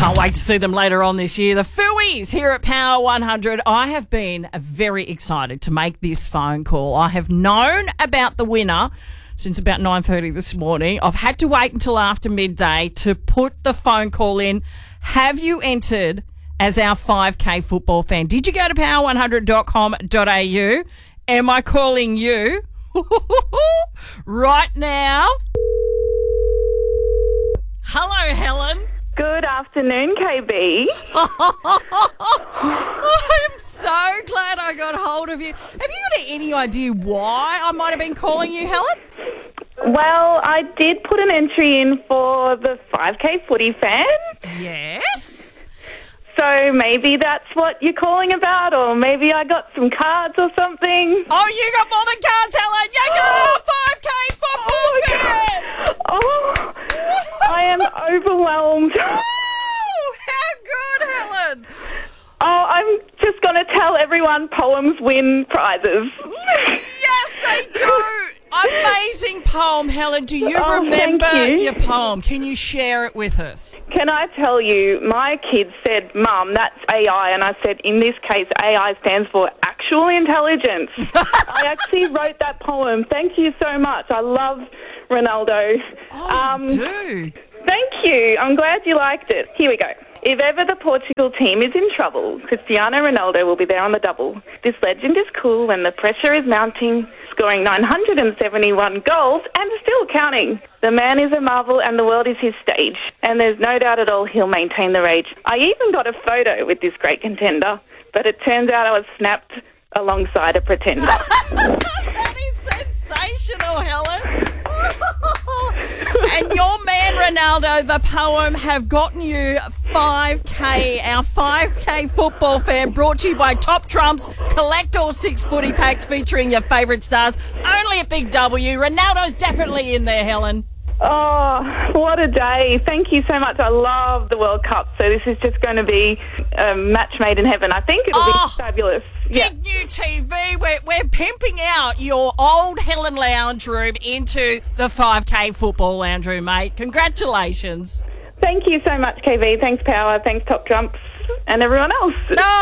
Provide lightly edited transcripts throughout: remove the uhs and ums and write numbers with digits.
Can't wait to see them later on this year. The Fooies here at Power 100. I have been very excited to make this phone call. I have known about the winner since about 9:30 this morning. I've had to wait until after midday to put the phone call in. Have you entered as our 5K football fan? Did you go to power100.com.au? Am I calling you right now? Hello, Helen. Good afternoon, KB. I'm so glad I got hold of you. Have you got any idea why I might have been calling you, Helen? Well, I did put an entry in for the 5K footy fan. Yes. So maybe that's what you're calling about, or maybe I got some cards or something. Oh, you got more than cards, Helen. You got a 5K football fan. Oh, I am overwhelmed. Oh, how good, Helen. Oh, I'm just going to tell everyone poems win prizes. Yes, they do. Amazing poem, Helen. Do you remember thank you. your poem? Can you share it with us? Can I tell you, my kids said, Mum, that's AI. And I said, in this case, AI stands for actual intelligence. I actually wrote that poem. Thank you so much. I love Ronaldo. Oh, you do. Thank you. I'm glad you liked it. Here we go. If ever the Portugal team is in trouble, Cristiano Ronaldo will be there on the double. This legend is cool when the pressure is mounting, scoring 971 goals and still counting. The man is a marvel and the world is his stage. And there's no doubt at all he'll maintain the rage. I even got a photo with this great contender, but it turns out I was snapped alongside a pretender. That is sensational, Helen. And your man Ronaldo, the poem, have gotten you 5K. Our 5K football fan brought to you by Top Trumps. Collect all 6 footy packs featuring your favourite stars. Only at Big W. Ronaldo's definitely in there, Helen. Oh, what a day. Thank you so much. I love the World Cup, so this is just going to be a match made in heaven. I think it'll be fabulous. Big new TV. We're pimping out your old Helen lounge room into the 5K football lounge room, mate. Congratulations. Thank you so much, KV. Thanks, Power. Thanks, Top Trumps, and everyone else.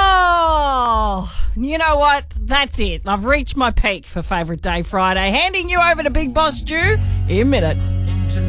Oh, you know what? That's it. I've reached my peak for Favourite Day Friday. Handing you over to Big Boss Stu in minutes.